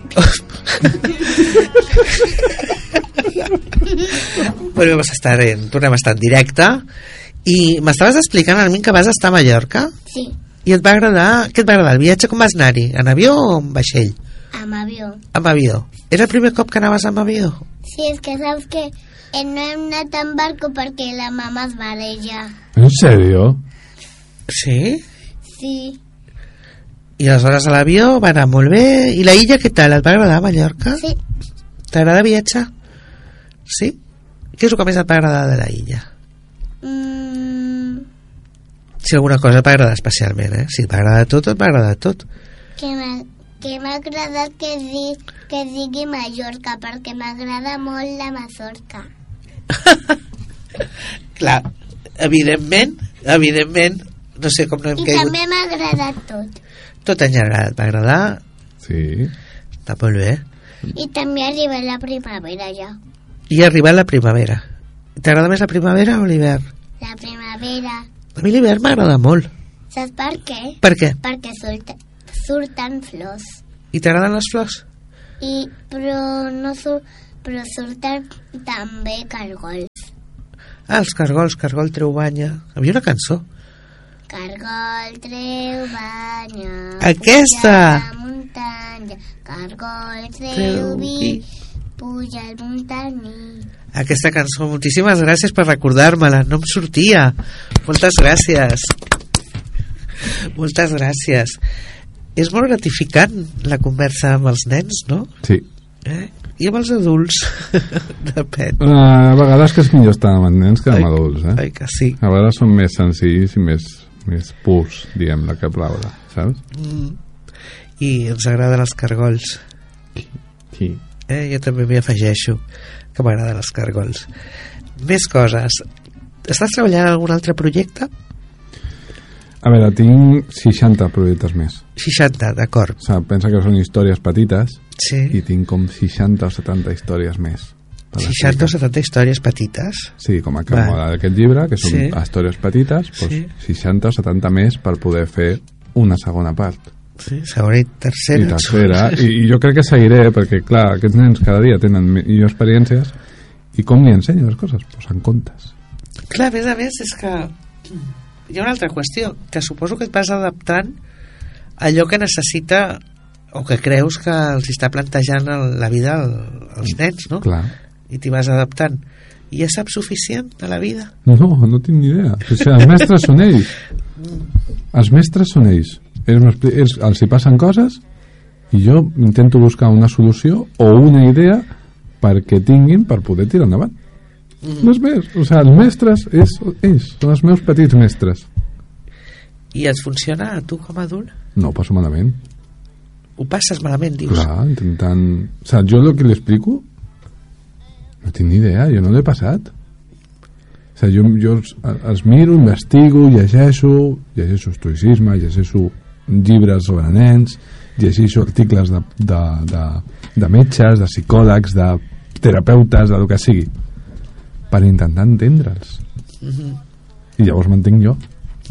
Tornem a estar en directe. I m'estaves explicant, Armin, que vas estar a Mallorca? Sí. I et va agradar? Què et va agradar? El viatge com vas anar-hi? En avió o en vaixell? Amb avió. Amb avió. Era el primer cop que anaves amb avió? Sí, és que saps que no hem anat en barco perquè la mama es mareja. ¿En serio? Sí? Sí. I aleshores a l'avió va anar molt bé. I la illa, què tal? Et va agradar Mallorca? Sí. T'agrada viatjar? Sí? Què és el que més et va agradar de la illa? Si alguna cosa et va agradar especialment, Si et va agradar tot, et va agradar tot. Que m'ha agradat que digui Mallorca, perquè m'agrada molt la Mazorca. Clar, evidentment, no sé com no hem I caigut. també m'ha agradat tot. Tot en general et va agradar? Sí. Està molt bé. I també ha arribat la primavera ja. I ha arribat la primavera. T'agrada més la primavera o l'hivern? La primavera. A mi l'hivern m'agrada molt. Saps per què? Per què? Perquè surten flors. I t'agraden les flors? Però surten també cargols. Ah, els cargols, cargol treu banya. Hi havia una cançó. Cargol treu banya. Aquesta! Puja la muntanya. Cargol treu vi. Puja el muntaní. Aquesta cançó, moltíssimes gràcies per recordar-me-la, no em sortia. Moltes gràcies. Moltes gràcies. És molt gratificant la conversa amb els nens, no? Sí. I amb els adults? Depèn. A vegades que és millor estar amb nens que amb adults, Ai, que sí. A vegades són més senzills i més purs, diguem, la que plaure, saps? I ens agraden els cargols. Sí. Jo també m'hi afegeixo, que m'agraden els cargols. Més coses. Estàs treballant en algun altre projecte? A veure, tinc 60 projectes més. 60, d'acord. O sigui, pensa que són històries petites, sí. I tinc com 60 o 70 històries més. 60 o 70 històries petites? Sí, com a moda d'aquest llibre, que són històries petites, doncs 60 o 70 més per poder fer una segona part. Sí, segona i tercera. I tercera, i jo crec que seguiré, perquè clar, aquests nens cada dia tenen millors experiències, i com li ensenyo les coses? Pues en contes. Clar, a més, és que hi ha una altra qüestió, que suposo que et vas adaptant a allò que necessita o que creus que els està plantejant la vida als nens, no? Clar. I t'hi vas adaptant. I ja saps suficient de la vida? No tinc ni idea. O sigui, els mestres són ells. Els mestres són ells. Els hi passen coses i jo intento buscar una solució o una idea perquè tinguin per poder tirar endavant. No és més. O sigui, els mestres són els meus petits mestres. I et funciona a tu com a adult? No, passo malament. Ho passes malament, dius? Clar, intentant... O sigui, jo el que li explico no tinc ni idea, jo no l'he passat. O sigui, jo els miro, investigo, llegeixo estoicisme, llegeixo llibres sobre nens, llegeixo articles de metges, de psicòlegs, de terapeutes, del que sigui, per intentar entendre'ls. I llavors m'entenc jo.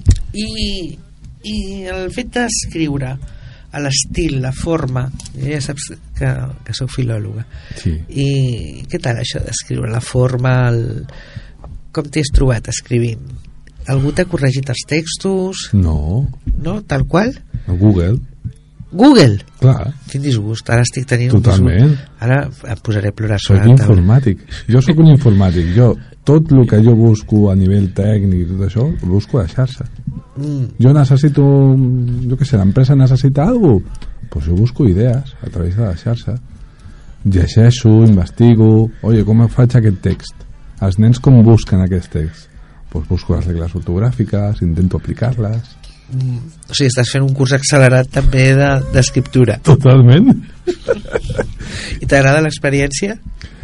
I el fet d'escriure a l'estil, la forma, ja saps que sou filòloga, sí. I què tal això d'escriure la forma, com t'hi has trobat escrivint? Algú t'ha corregit els textos? No, tal qual? Google. Clar. Quin disgust, ara estic tenint totalment. Un disgust. Ara em posaré a plorar. Soc informàtic. Jo sóc un informàtic. Tot el que jo busco a nivell tècnic i tot això, ho busco a la xarxa. Jo necessito, jo què sé, l'empresa necessita alguna cosa, doncs jo busco idees a través de la xarxa. Llegeixo, investigo, com faig aquest text? Els nens com busquen aquest text? Doncs busco les regles ortogràfiques, intento aplicar-les. O sigui, estàs fent un curs accelerat també d'escriptura. Totalment. I t'agrada l'experiència?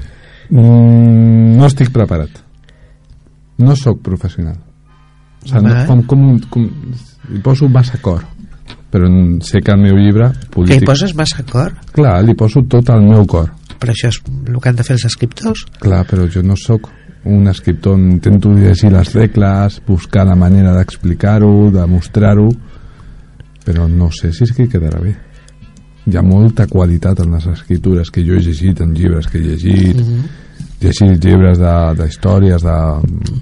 No estic preparat. No sóc professional. O sigui, com li poso massa cor, però sé que al meu llibre polític... Que hi poses massa cor? Clar, li poso tot el meu cor. Però això és el que han de fer els escriptors. Clar, però jo no sóc un escriptor, intento llegir les regles, buscar la manera d'explicar-ho, de mostrar-ho, però no sé si és que quedarà bé. hi ha molta qualitat en les escritures que jo he llegit, en llibres que he llegit, llegit llibres d'històries, de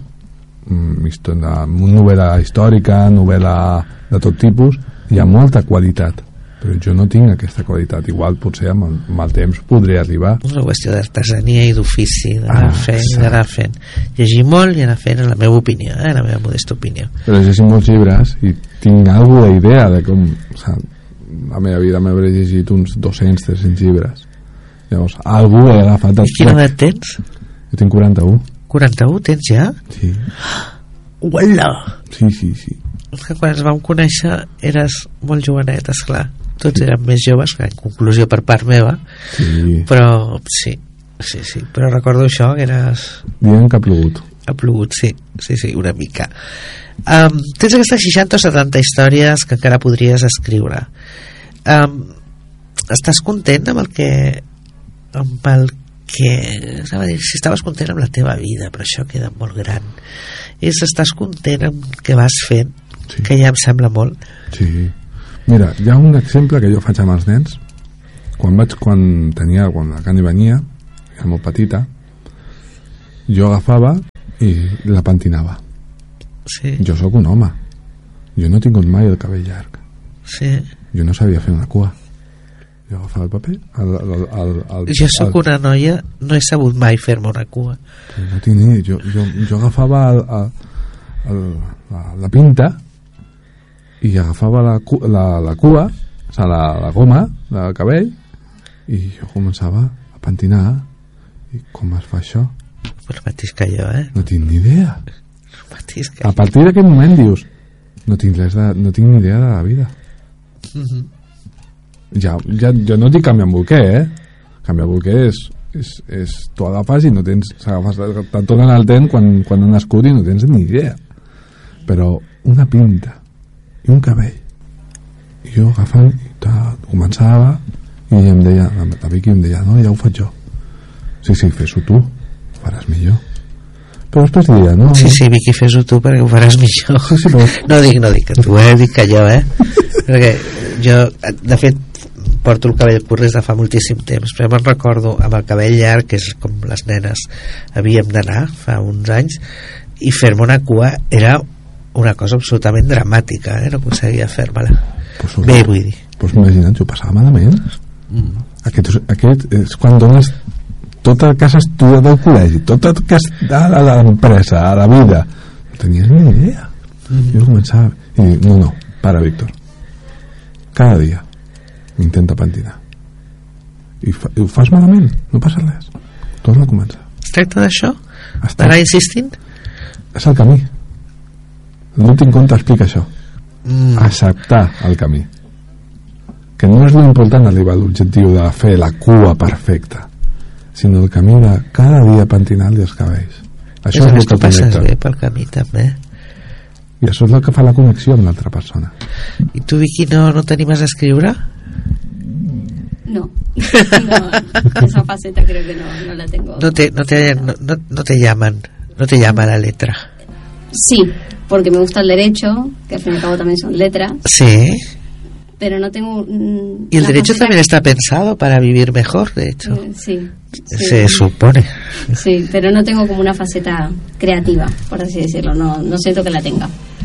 novel·la històrica, novel·la de tot tipus, hi ha molta qualitat, però jo no tinc aquesta qualitat. Igual potser amb el temps podré arribar. Una qüestió d'artesania i d'ofici, d'anar fent. Llegir molt i anar fent, en la meva opinió, la meva modesta opinió. Però he llegit molts llibres i tinc alguna idea de com... la meva vida m'hauré llegit uns 200-300 llibres. Llavors, algú he agafat... I quina edat tens? Jo tinc 41. 41 tens ja? Sí. Uala! Sí. És que quan ens vam conèixer eres molt jovenet, esclar. Tots érem més joves, que en conclusió per part meva. Sí. Però sí. Però recordo això, que eres... Dient que ha plogut. Ha plogut, sí, una mica. Tens aquestes 60 o 70 històries que encara podries escriure. Estàs content amb el que si estaves content amb la teva vida, però això queda molt gran. Estàs content amb el que vas fent, sí, que ja em sembla molt. Sí. Mira, hi ha un exemple que jo faig amb els nens. Quan la Cani venia, era molt petita, jo agafava i la pentinava. Sí. Jo sóc un home, jo no he tingut mai el cabell llarg. Sí. Jo no sabia fer una cua. Jo agafava el paper jo sóc una noia, no he sabut mai fer-me una cua. No tinc ni... jo agafava la pinta i agafava la cua, o sigui, la goma del cabell, i jo començava a pentinar. I com es fa això? El mateix que jo, no tinc ni idea. Que... a partir d'aquest moment dius, no tinc ni idea de la vida. Ja, jo no dic canviar bolquer, canviar bolquer és tu agafes i no tens, te'n tornen el temps quan ha nascut i no tens ni idea. Però una pinta i un cabell, i jo agafant començava, i ella em deia, la Vicky em deia, no, ja ho faig jo. Sí, fes-ho tu, ho faràs millor. Però després diria, no... Sí, Vicky, fes-ho tu perquè ho faràs millor. Sí, però... No dic que tu, dic que jo, perquè jo, de fet, porto el cabell curt des de fa moltíssim temps, però me'n recordo amb el cabell llarg, que és com les nenes havíem d'anar fa uns anys, i fer-me una cua era una cosa absolutament dramàtica, no aconseguia fer-me-la. Bé, vull dir. Pues imagina't, jo passava malament. Aquest és quan dones tot el que has estudiat al col·legi, tot el que has a l'empresa, a la vida, no tenies ni idea. Jo començava i dic, no, para, Víctor, cada dia intenta pentinar i ho fas malament, no passa res, torna a començar. Es tracta d'això? D'anar insistint? És el camí. L'últim conte explica això. Acceptar el camí, que no és l'important arribar a l'objectiu de fer la cua perfecta, sinó el camí de cada dia pentinar-li els cabells. Això és el que passes bé pel camí també, i això és el que fa la connexió amb l'altra persona. I tu, Vicky, no t'animes a escriure? No, esa faceta creo que no la tengo. No te llama la letra. Sí, porque me gusta el derecho, que al fin y al cabo también son letras. Sí. Pero no tengo... Y el derecho también está pensado para vivir mejor, de hecho. Sí. Se supone. Sí, pero no tengo como una faceta creativa, por así decirlo. No siento que la tenga.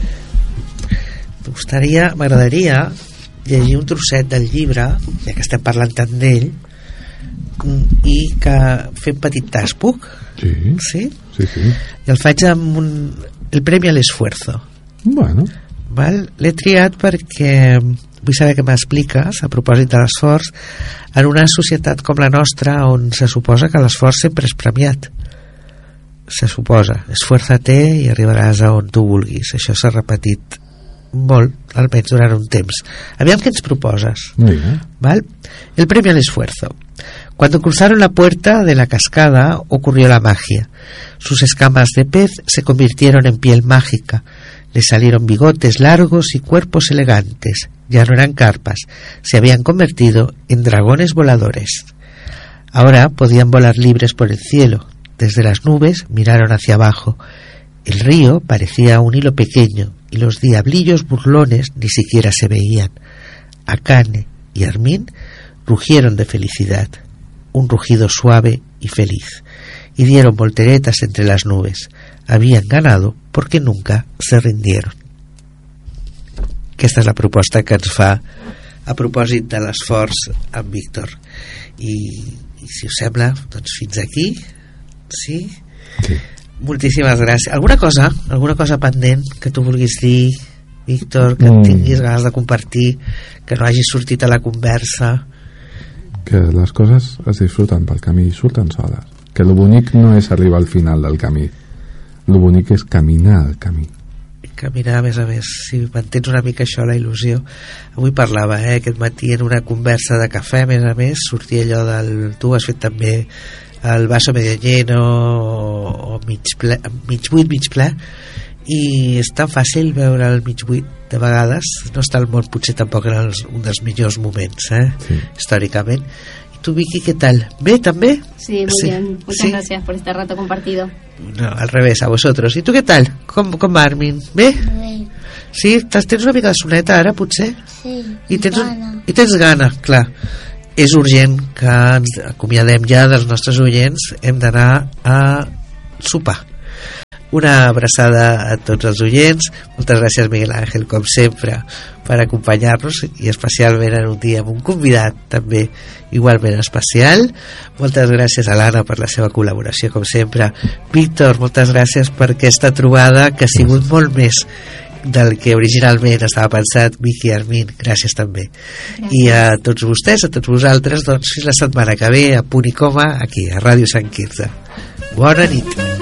M'agradaria llegir un trosset del llibre, ja que estem parlant tant d'ell, i que fem petit tas, puc? Sí. I el faig amb el Premi a l'Esfuerzo. Bueno. L'he triat perquè vull saber què m'expliques a propòsit de l'esforç en una societat com la nostra, on se suposa que l'esforç sempre és premiat. Se suposa, esfuerza-te i arribaràs a on tu vulguis. Això s'ha repetit molt, almenys durant un temps. Aviam què ens proposes. Muy bien. ¿Vale? El premio al esfuerzo. Cuando cruzaron la puerta de la cascada ocurrió la magia. Sus escamas de pez se convirtieron en piel mágica. Le salieron bigotes largos y cuerpos elegantes. Ya no eran carpas, se habían convertido en dragones voladores. Ahora podían volar libres por el cielo. Desde las nubes miraron hacia abajo. El río parecía un hilo pequeño y los diablillos burlones ni siquiera se veían. Akane y Armin rugieron de felicidad, un rugido suave y feliz, y dieron volteretas entre las nubes. Habían ganado porque nunca se rindieron. Aquesta és la proposta que ens fa a propòsit de l'esforç en Víctor. I si us sembla, doncs fins aquí. Sí? Sí. Moltíssimes gràcies. Alguna cosa pendent que tu vulguis dir, Víctor, que tinguis ganes de compartir, que no hagi sortit a la conversa? Que les coses es disfruten pel camí i surten soles, que lo bonic no és arribar al final del camí, lo bonic és caminar el camí. Caminar, a més, si mantens una mica això, la il·lusió. Avui parlava, aquest matí, en una conversa de cafè, a més, sortia allò del... Tu has fet també el vaso medio lleno o mig buit, mig ple, i és tan fàcil veure el mig buit de vegades, no està el món potser tampoc en un dels millors moments, sí. Històricament. I tu, Vicky, ¿qué tal? ¿Bé, també? Sí, muy bien. Muchas gracias por este rato compartido. No, al revés, a vosotros. I tu què tal? Com va, Armin? Bé? Bé. Sí? Tens una mica de soneta ara, potser? Sí, I tens gana, clar. És urgent que ens acomiadem ja dels nostres oients. Hem d'anar a sopar. Una abraçada a tots els oients. Moltes gràcies, Miguel Ángel, com sempre, per acompanyar-nos, i especialment en un dia amb un convidat també igualment especial. Moltes gràcies a l'Anna per la seva col·laboració, com sempre. Víctor, moltes gràcies per aquesta trobada que ha sigut molt més del que originalment estava pensat. Vicky, Armin, gràcies també. Gràcies. I a tots vostès, a tots vosaltres, doncs fins la setmana que ve, a punt i coma, aquí a Ràdio Sant Quirze. Bona nit.